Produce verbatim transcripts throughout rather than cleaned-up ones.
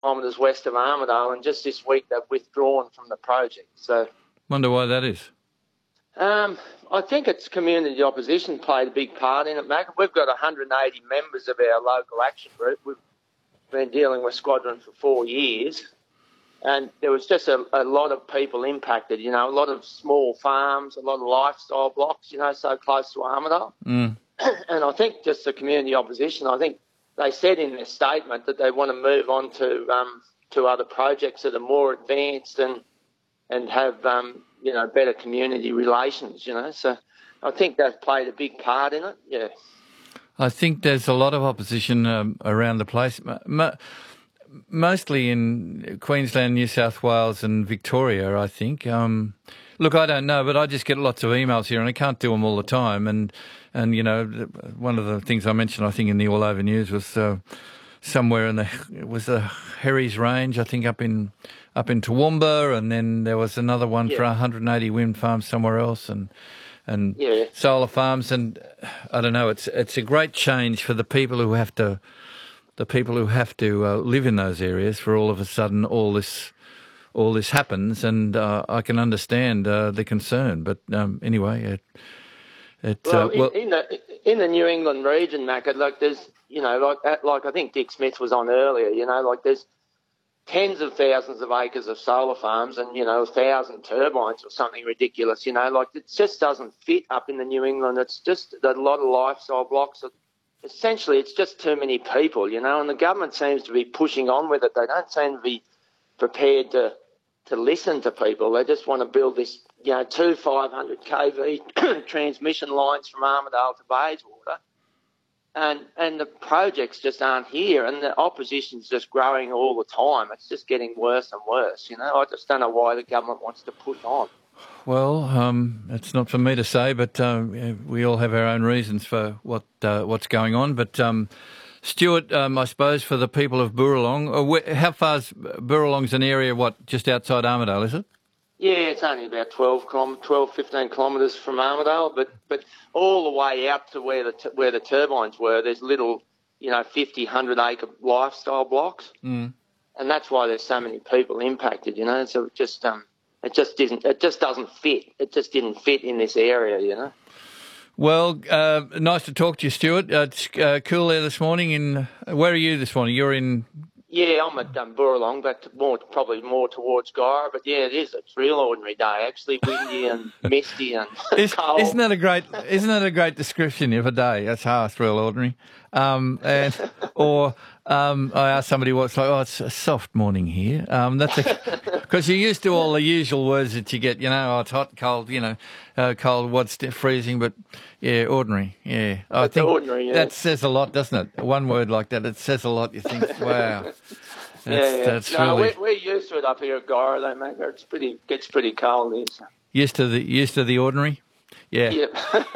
kilometres west of Armidale, and just this week they've withdrawn from the project. So, wonder why that is. Um, I think it's community opposition played a big part in it, Mac. We've got one hundred eighty members of our local action group. We've been dealing with Squadron for four years, and there was just a, a lot of people impacted, you know, a lot of small farms, a lot of lifestyle blocks, you know, so close to Armidale. Mm. And I think just the community opposition, I think they said in their statement that they want to move on to um, to other projects that are more advanced and and have, um, you know, better community relations, you know. So I think they've played a big part in it, yeah. I think there's a lot of opposition um, around the place, mo- mostly in Queensland, New South Wales and Victoria, I think. Um, look, I don't know, but I just get lots of emails here and I can't do them all the time. And, and you know, one of the things I mentioned, I think, in the All Over News was uh, somewhere in the, it was the Herries Range, I think, up in up in Toowoomba, and then there was another one yeah. for one hundred eighty wind farms somewhere else, and and yeah. solar farms, and I don't know. It's it's a great change for the people who have to, the people who have to uh, live in those areas. For all of a sudden, all this, all this happens, and uh, I can understand uh, the concern. But um, anyway, it, it well, uh, well in, in the in the New England region, Mac, like there's, you know, like like I think Dick Smith was on earlier. You know, like there's tens of thousands of acres of solar farms and, you know, a thousand turbines or something ridiculous, you know, like it just doesn't fit up in the New England. It's just a lot of lifestyle blocks. Essentially, it's just too many people, you know, and the government seems to be pushing on with it. They don't seem to be prepared to to listen to people. They just want to build this, you know, two five hundred k V transmission lines from Armidale to Bayswater. And and the projects just aren't here, and the opposition's just growing all the time. It's just getting worse and worse, you know. I just don't know why the government wants to push on. Well, um, it's not for me to say, but uh, we all have our own reasons for what uh, what's going on. But um, Stuart, um, I suppose for the people of Boorlong, uh, where, how far's Boorlong's an area? What, just outside Armidale, is it? Yeah, it's only about twelve, twelve, fifteen kilometres from Armidale, but but all the way out to where the t- where the turbines were, there's little, you know, fifty, one hundred acre lifestyle blocks, mm. and that's why there's so many people impacted. You know, so it just um, it just isn't, it just doesn't fit. It just didn't fit in this area. You know. Well, uh, nice to talk to you, Stuart. Uh, it's uh, cool there this morning. In uh, where are you this morning? You're in. Yeah, I'm at um, Boorlong, but more probably more towards Gyra. But yeah, it is. It's a real ordinary day, actually, windy and misty and Is, cold. Isn't that a great? Isn't that a great description of a day? That's how it's real ordinary. Um, and or um, I asked somebody what's like. Oh, it's a soft morning here. Um, that's because you're used to all the usual words that you get. You know, oh, it's hot, cold. You know, uh, cold. What's freezing? But yeah, ordinary. Yeah, I It's think ordinary, yeah. that says a lot, doesn't it? One word like that, it says a lot. You think, wow. That's, yeah, yeah. that's no, really we're, we're used to it up here at Gyra, though, mate. It's pretty, gets pretty cold here. So. used to the used to the ordinary. Yeah. Yep.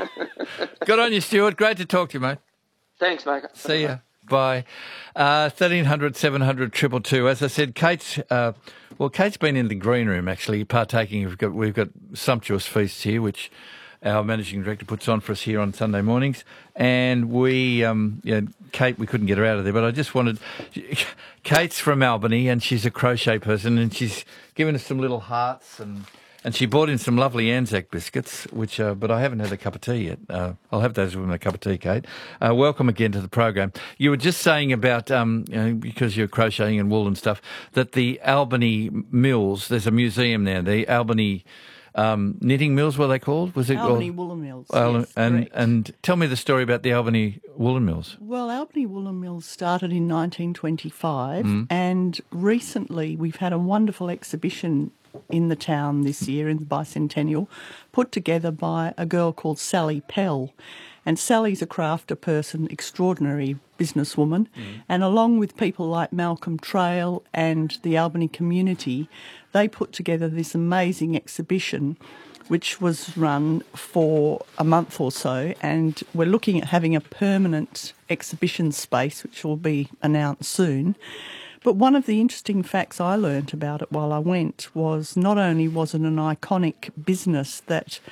Good on you, Stuart. Great to talk to you, mate. Thanks, mate. See ya. Bye. Uh, thirteen hundred, seven hundred, two two two. As I said, Kate's, uh, well, Kate's been in the green room, actually, partaking. We've got, we've got sumptuous feasts here, which our managing director puts on for us here on Sunday mornings. And we, um, yeah, Kate, we couldn't get her out of there, but I just wanted, Kate's from Albany and she's a crochet person and she's given us some little hearts and, and she brought in some lovely Anzac biscuits, which, uh, but I haven't had a cup of tea yet. Uh, I'll have those with my cup of tea, Kate. Uh, welcome again to the program. You were just saying about, um, you know, because you're crocheting and wool and stuff, that the Albany Mills, there's a museum there, the Albany Um, knitting mills, were they called? Was it Albany called? Woolen Mills. Al- yes, and correct. and tell me the story about the Albany Woolen Mills. Well, Albany Woolen Mills started in nineteen twenty-five, Mm. and recently we've had a wonderful exhibition in the town this year, in the bicentennial, put together by a girl called Sally Pell. And Sally's a crafter person, extraordinary businesswoman, Mm. and along with people like Malcolm Trail and the Albany community, they put together this amazing exhibition which was run for a month or so, and we're looking at having a permanent exhibition space which will be announced soon. But one of the interesting facts I learnt about it while I went was not only was it an iconic business that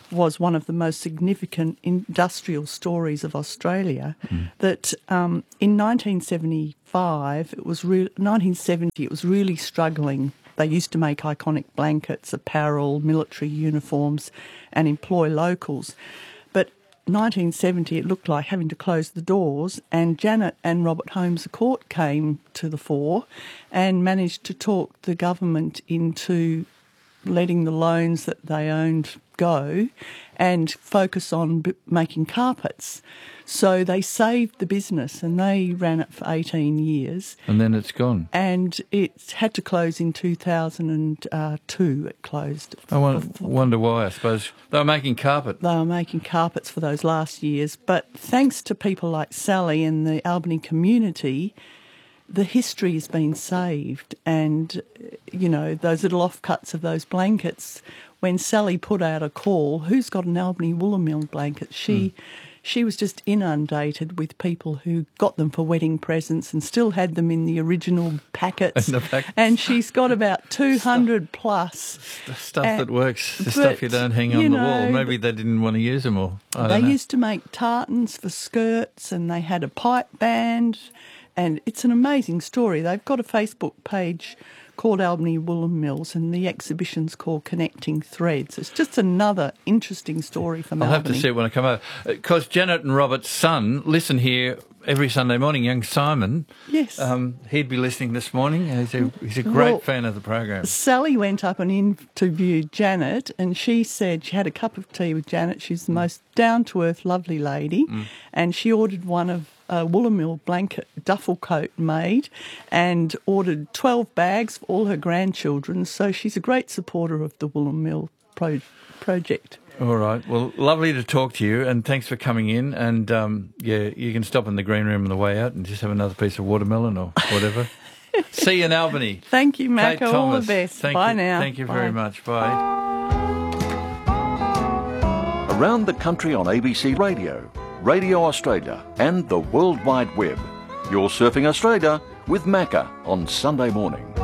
was one of the most significant industrial stories of Australia. Mm. That um, in nineteen seventy-five, it was re- nineteen seventy, it was really struggling. They used to make iconic blankets, apparel, military uniforms, and employ locals. But nineteen seventy, it looked like having to close the doors, and Janet and Robert Holmes à Court came to the fore and managed to talk the government into letting the loans that they owned go and focus on b- making carpets. So they saved the business and they ran it for eighteen years. And then it's gone. And it had to close in two thousand two, it closed. I wonder why, I suppose. They were making carpet. They were making carpets for those last years. But thanks to people like Sally and the Albany community, the history has been saved. And, you know, those little offcuts of those blankets, when Sally put out a call, who's got an Albany Woolen blanket? She... Mm. She was just inundated with people who got them for wedding presents and still had them in the original packets. In the packets. And she's got about two hundred stuff, plus. The stuff and, that works, the stuff you don't hang on the know, wall. Maybe they didn't want to use them all. I they don't know. used to make tartans for skirts and they had a pipe band. And it's an amazing story. They've got a Facebook page called Albany Woolen Mills, and the exhibition's called Connecting Threads. It's just another interesting story from I'll Albany. have to see it when I come over. Because Janet and Robert's son listen here every Sunday morning, young Simon. Yes. Um, he'd be listening this morning. He's a, he's a great well, fan of the program. Sally went up and interviewed Janet, and she said she had a cup of tea with Janet. She's the most down-to-earth, lovely lady, mm. and she ordered one of a Woolen Mill blanket duffel coat made and ordered twelve bags for all her grandchildren. So she's a great supporter of the Woolen Mill pro- project. All right. Well, lovely to talk to you, and thanks for coming in. And, um, yeah, you can stop in the green room on the way out and just have another piece of watermelon or whatever. See you in Albany. Thank you, Mac. Kate All Thomas, the best. Thank Bye you, now. Thank you Bye. very much. Bye. Around the country on A B C Radio, Radio Australia and the World Wide Web. You're Surfing Australia with Macca on Sunday morning.